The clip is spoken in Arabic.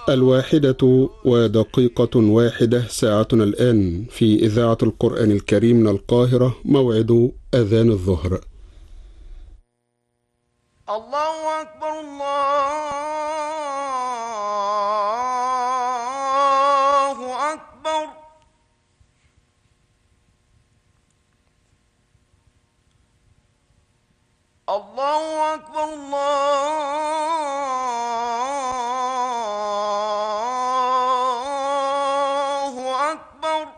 1:01 ساعتنا الآن في إذاعة القرآن الكريم من القاهرة. موعد أذان الظهر. الله أكبر الله أكبر. الله أكبر الله أكبر.